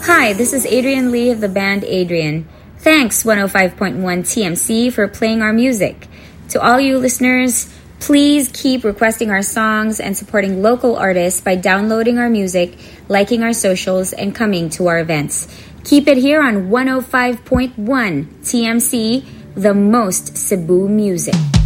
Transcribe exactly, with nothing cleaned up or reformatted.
Hi, this is Adrian Lee of the band Adrian. Thanks, one oh five point one T M C, for playing our music. To all you listeners, please keep requesting our songs and supporting local artists by downloading our music, liking our socials, and coming to our events. Keep it here on one oh five point one T M C, the most Cebu music.